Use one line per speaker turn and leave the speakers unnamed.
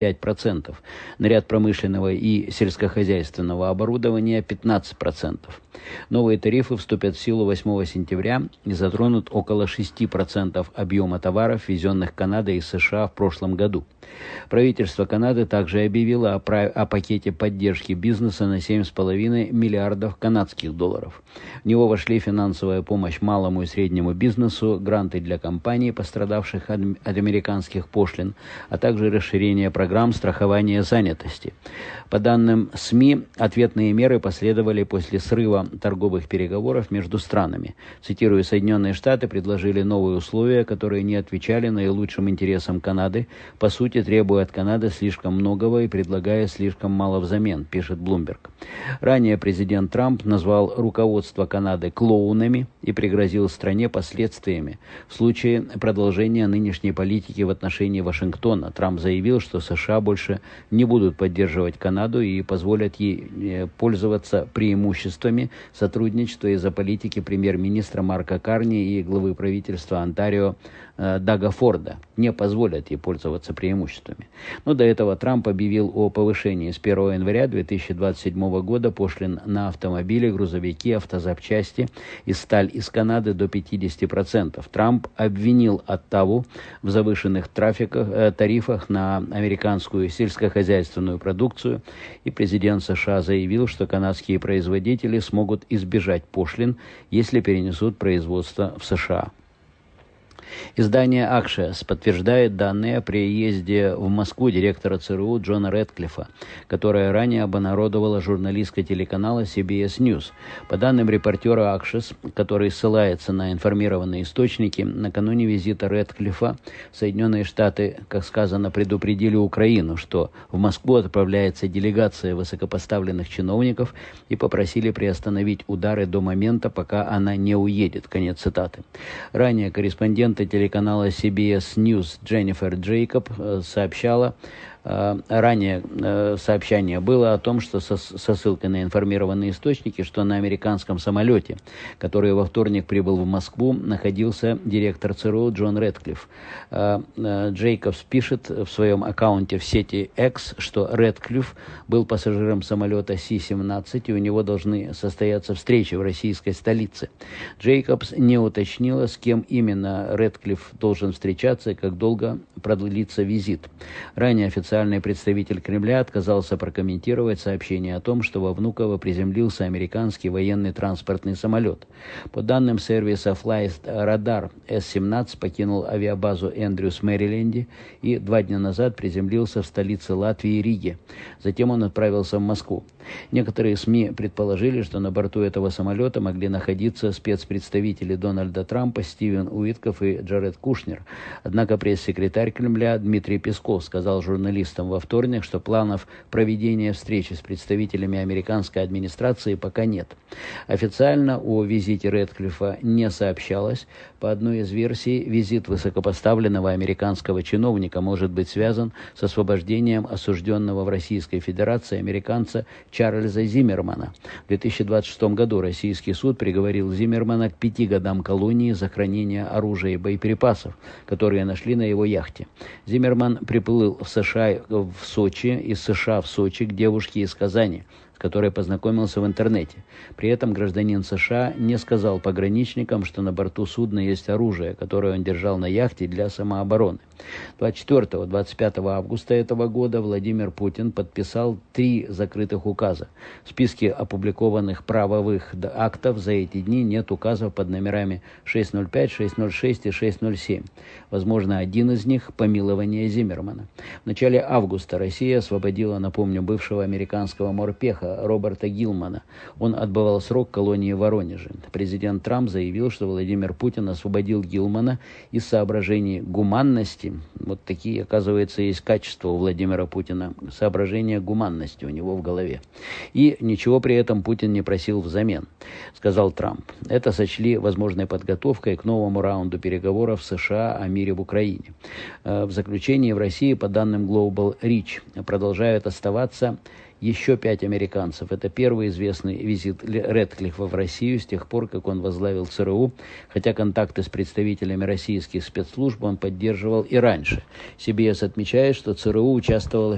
5%, на ряд промышленного и сельскохозяйственного оборудования 15%. Новые тарифы вступят в силу 8 сентября и затронут около 6% объема товаров, ввезенных Канадой из США в прошлом году. Правительство Канады также объявило о пакете поддержки бизнеса на 7,5 миллиардов канадских долларов. В него вошли финансовая помощь малому и среднему бизнесу, гранты для компаний, пострадавших от американских пошлин, а также расширение программ страхования занятости. По данным СМИ, ответные меры последовали после срыва торговых переговоров между странами. Цитирую, Соединенные Штаты предложили новые условия, которые не отвечали наилучшим интересам Канады, по сути требуя от Канады слишком многого и предлагая слишком мало взамен, пишет Bloomberg. Ранее президент Трамп назвал руководство Канады клоунами и пригрозил стране последствиями в случае продолжения нынешней политики в отношении Вашингтона. Трамп заявил, что США больше не будут поддерживать Канаду и позволят ей пользоваться преимуществами сотрудничества из-за политики премьер-министра Марка Карни и главы правительства Онтарио Дага Форда. Не позволят ей пользоваться преимуществами. Но до этого Трамп объявил о повышении с 1 января 2027 года пошлин на автомобили, грузовики, автозапчасти и сталь из Канады до 50%. Трамп обвинил Оттаву в завышенных тарифах на американскую сельскохозяйственную продукцию, и президент США заявил, что канадские производители смогут избежать пошлин, если перенесут производство в США. Издание Axios подтверждает данные о приезде в Москву директора ЦРУ Джона Рэдклиффа, которое ранее обнародовала журналистка телеканала CBS News. По данным репортера Axios, который ссылается на информированные источники, накануне визита Рэдклиффа Соединенные Штаты, как сказано, предупредили Украину, что в Москву отправляется делегация высокопоставленных чиновников, и попросили приостановить удары до момента, пока она не уедет. Конец цитаты. Ранее корреспонденты телеканала CBS News Дженнифер Джейкоб сообщала, ранее сообщение было о том, что со ссылкой на информированные источники, что на американском самолете, который во вторник прибыл в Москву, находился директор ЦРУ Джон Рэдклифф. Джейкобс пишет в своем аккаунте в сети X, что Рэдклифф был пассажиром самолета Си-17, и у него должны состояться встречи в российской столице. Джейкобс не уточнила, с кем именно Рэдклифф должен встречаться и как долго продлится визит. Ранее официальный представитель Кремля отказался прокомментировать сообщение о том, что во Внуково приземлился американский военный транспортный самолет. По данным сервиса Flight Radar, С-17 покинул авиабазу Эндрюс в Мэриленде и 2 дня назад приземлился в столице Латвии Риге. Затем он отправился в Москву. Некоторые СМИ предположили, что на борту этого самолета могли находиться спецпредставители Дональда Трампа Стивен Уитков и Джаред Кушнер. Однако пресс-секретарь Кремля Дмитрий Песков сказал журналистам во вторник, что планов проведения встречи с представителями американской администрации пока нет. Официально о визите Рэдклиффа не сообщалось. По одной из версий, визит высокопоставленного американского чиновника может быть связан с освобождением осужденного в Российской Федерации американца Чарльза Зиммермана. В 2026 году российский суд приговорил Зиммермана к 5 годам колонии за хранение оружия и боеприпасов, которые нашли на его яхте. Зиммерман приплыл в США в Сочи, из США в Сочи к девушке из Казани, с которой познакомился в интернете. При этом гражданин США не сказал пограничникам, что на борту судна есть оружие, которое он держал на яхте для самообороны. 24-25 августа этого года Владимир Путин подписал 3 закрытых указа. В списке опубликованных правовых актов за эти дни нет указов под номерами 605, 606 и 607. Возможно, один из них – помилование Зиммермана. В начале августа Россия освободила, напомню, бывшего американского морпеха Роберта Гилмана. Он отбывал срок в колонии в Воронеже. Президент Трамп заявил, что Владимир Путин освободил Гилмана из соображений гуманности. Вот такие, оказывается, есть качества у Владимира Путина. Соображения гуманности у него в голове. И ничего при этом Путин не просил взамен, сказал Трамп. Это сочли возможной подготовкой к новому раунду переговоров США о мире в Украине. В заключении в России, по данным Global Reach, продолжают оставаться еще 5 американцев. Это первый известный визит Рэдклиффа в Россию с тех пор, как он возглавил ЦРУ, хотя контакты с представителями российских спецслужб он поддерживал и раньше. CBS отмечает, что ЦРУ участвовало